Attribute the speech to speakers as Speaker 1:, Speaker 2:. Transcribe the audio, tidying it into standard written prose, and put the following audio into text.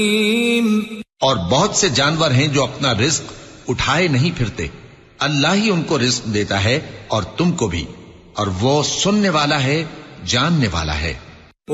Speaker 1: और बहुत से जानवर हैं जो अपना रिस्क उठाए नहीं फिरते, अल्लाह ही उनको रिस्क देता है और तुमको भी, और वो सुनने वाला है, जानने वाला है।